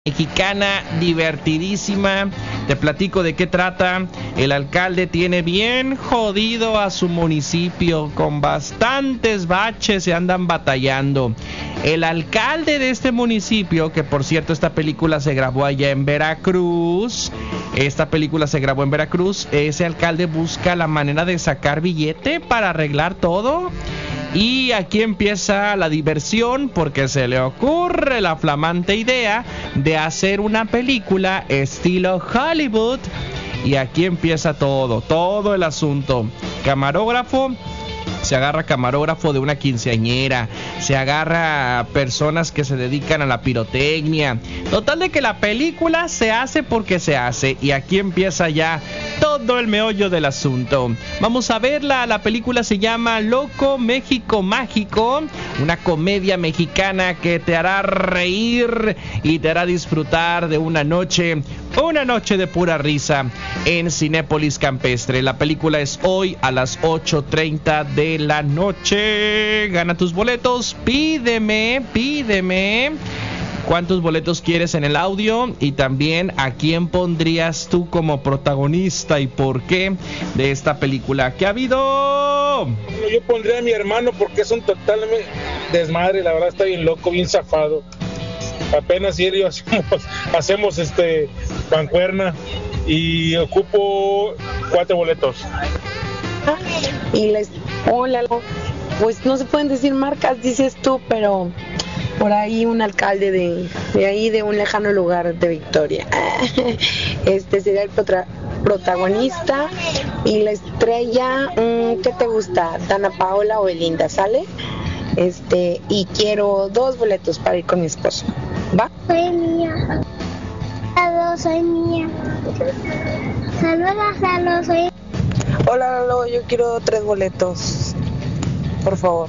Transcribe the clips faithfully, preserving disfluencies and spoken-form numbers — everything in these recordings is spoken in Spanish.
Mexicana divertidísima. Te platico de qué trata. El alcalde tiene bien jodido a su municipio, con bastantes baches, se andan batallando. El alcalde de este municipio, que por cierto esta película se grabó allá en Veracruz, esta película se grabó en Veracruz, ese alcalde busca la manera de sacar billete para arreglar todo. Y aquí empieza la diversión porque se le ocurre la flamante idea de hacer una película estilo Hollywood. Y aquí empieza todo, todo el asunto. Camarógrafo, se agarra camarógrafo de una quinceañera, se agarra a personas que se dedican a la pirotecnia. Total de que la película se hace porque se hace. Y aquí empieza ya todo el meollo del asunto. Vamos a verla. La película se llama Loco México Mágico, una comedia mexicana que te hará reír y te hará disfrutar de una noche, una noche de pura risa en Cinépolis Campestre. La película es hoy a las ocho treinta de la noche. Gana tus boletos, pídeme, pídeme cuántos boletos quieres en el audio y también a quién pondrías tú como protagonista y por qué de esta película. ¿Qué ha habido? Yo pondría a mi hermano porque es un total desmadre, la verdad está bien loco, bien zafado. Apenas si él y yo hacemos, hacemos este mancuerna y ocupo cuatro boletos. Y les, hola, pues no se pueden decir marcas, dices tú, pero por ahí un alcalde de, de ahí de un lejano lugar de Victoria, este sería el protra, protagonista. Y la estrella, ¿qué te gusta? ¿Dana Paola o Belinda? ¿Sale? Este, y quiero dos boletos para ir con mi esposo. ¿Va? Soy mía. Saludos, soy mía. Saludos, saludos, soy. Hola, Lalo, yo quiero tres boletos, por favor.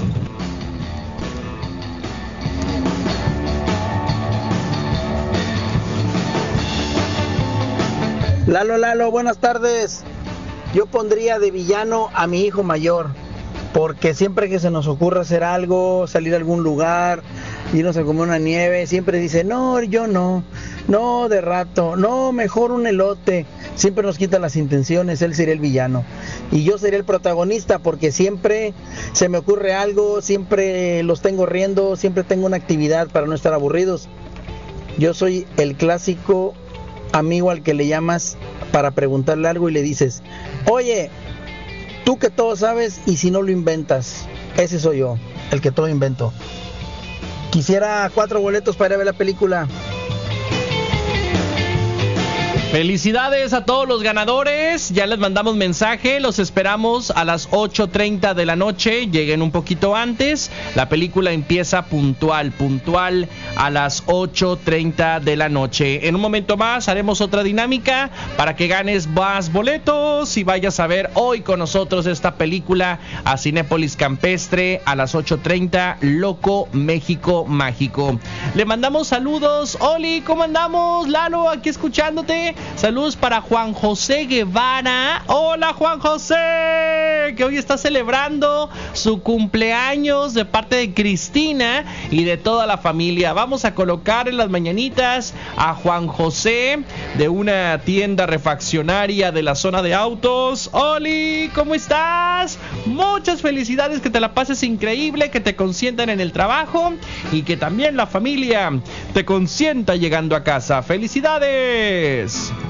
Lalo, Lalo, buenas tardes. Yo pondría de villano a mi hijo mayor, porque siempre que se nos ocurre hacer algo, salir a algún lugar, irnos a comer una nieve, siempre dice, no, yo no, no, de rato, no, mejor un elote. Siempre nos quita las intenciones, él sería el villano. Y yo sería el protagonista porque siempre se me ocurre algo, siempre los tengo riendo, siempre tengo una actividad para no estar aburridos. Yo soy el clásico amigo al que le llamas para preguntarle algo y le dices, oye, tú que todo sabes y si no lo inventas. Ese soy yo, el que todo invento. Quisiera cuatro boletos para ir a ver la película. Felicidades a todos los ganadores, ya les mandamos mensaje, los esperamos a las ocho treinta de la noche, lleguen un poquito antes, la película empieza puntual, puntual a las ocho treinta de la noche. En un momento más haremos otra dinámica para que ganes más boletos y vayas a ver hoy con nosotros esta película a Cinépolis Campestre a las ocho treinta, Loco México Mágico. Le mandamos saludos, Oli, ¿cómo andamos? Lalo, aquí escuchándote. Saludos para Juan José Guevara. Hola Juan José, que hoy está celebrando su cumpleaños de parte de Cristina y de toda la familia. Vamos a colocar en las mañanitas a Juan José de una tienda refaccionaria de la zona de autos. Oli, ¿cómo estás? Muchas felicidades, que te la pases increíble, que te consientan en el trabajo y que también la familia te consienta llegando a casa. ¡Felicidades!